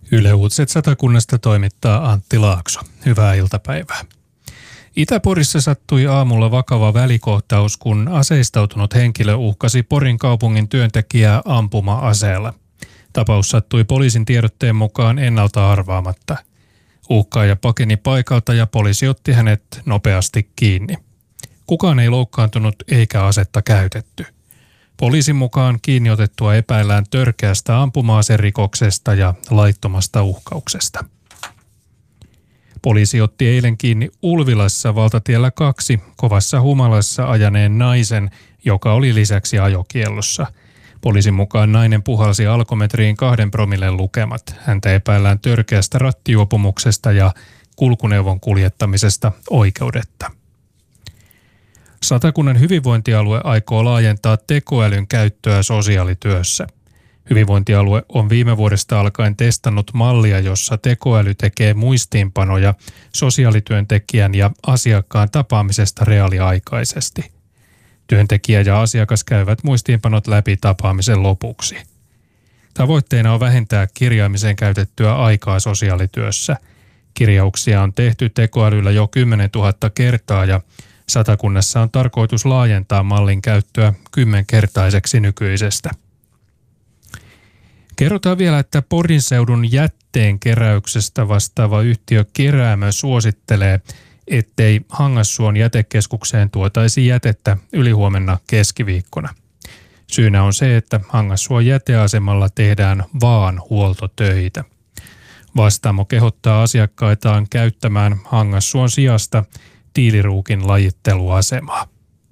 Yle Uutiset Satakunnasta toimittaa Antti Laakso. Hyvää iltapäivää. Itä-Porissa sattui aamulla vakava välikohtaus, kun aseistautunut henkilö uhkasi Porin kaupungin työntekijää ampuma-aseella. Tapaus sattui poliisin tiedotteen mukaan ennalta arvaamatta. Uhkaaja pakeni paikalta ja poliisi otti hänet nopeasti kiinni. Kukaan ei loukkaantunut eikä asetta käytetty. Poliisin mukaan kiinni otettua epäillään törkeästä ampuma-aserikoksesta ja laittomasta uhkauksesta. Poliisi otti eilen kiinni Ulvilassa valtatiellä 2 kovassa humalassa ajaneen naisen, joka oli lisäksi ajokiellossa. Poliisin mukaan nainen puhalsi alkometriin 2 promillen lukemat. Häntä epäillään törkeästä rattijuopumuksesta ja kulkuneuvon kuljettamisesta oikeudetta. Satakunnan hyvinvointialue aikoo laajentaa tekoälyn käyttöä sosiaalityössä. Hyvinvointialue on viime vuodesta alkaen testannut mallia, jossa tekoäly tekee muistiinpanoja sosiaalityöntekijän ja asiakkaan tapaamisesta reaaliaikaisesti. Työntekijä ja asiakas käyvät muistiinpanot läpi tapaamisen lopuksi. Tavoitteena on vähentää kirjaamiseen käytettyä aikaa sosiaalityössä. Kirjauksia on tehty tekoälyllä jo 10 000 kertaa ja Satakunnassa on tarkoitus laajentaa mallin käyttöä 10-kertaiseksi nykyisestä. Kerrotaan vielä, että Porin seudun jätteen keräyksestä vastaava yhtiö Keräämö suosittelee, ettei Hangassuon jätekeskukseen tuotaisi jätettä ylihuomenna keskiviikkona. Syynä on se, että Hangassuon jäteasemalla tehdään vaan huoltotöitä. Vastaamo kehottaa asiakkaitaan käyttämään Hangassuon sijasta tiiliruukin lajitteluasemaa.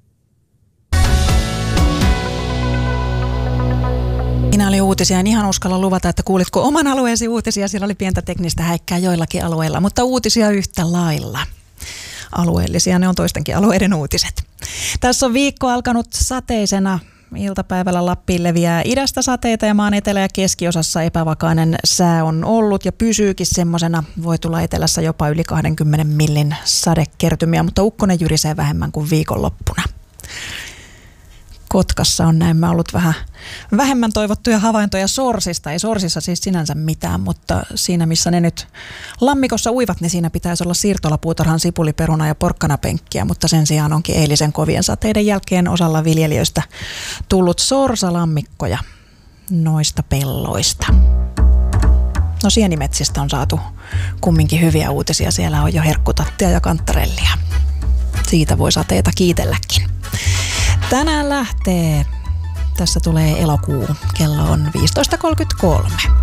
Siinä oli uutisia. En ihan uskalla luvata, että kuulitko oman alueesi uutisia. Siellä oli pientä teknistä häikkää joillakin alueilla, mutta uutisia yhtä lailla. Alueellisia, ne on toistenkin alueiden uutiset. Tässä on viikko alkanut sateisena. Iltapäivällä Lappiin leviää idästä sateita ja maan etelä- ja keskiosassa epävakainen sää on ollut ja pysyykin semmoisena. Voi tulla etelässä jopa yli 20 millin sadekertymiä, mutta ukkonen jyrisee vähemmän kuin viikonloppuna. Kotkassa on näemmä ollut vähän vähemmän toivottuja havaintoja sorsista. Ei sorsissa siis sinänsä mitään, mutta siinä missä ne nyt lammikossa uivat, niin siinä pitäisi olla siirtolapuutarhan sipuliperuna ja porkkanapenkkiä, mutta sen sijaan onkin eilisen kovien sateiden jälkeen osalla viljelijöistä tullut sorsalammikkoja noista pelloista. No sienimetsistä on saatu kumminkin hyviä uutisia. Siellä on jo herkkutattia ja kantarellia. Siitä voi sateita kiitelläkin. Tänään lähtee. Tässä tulee elokuu. Kello on 15.33.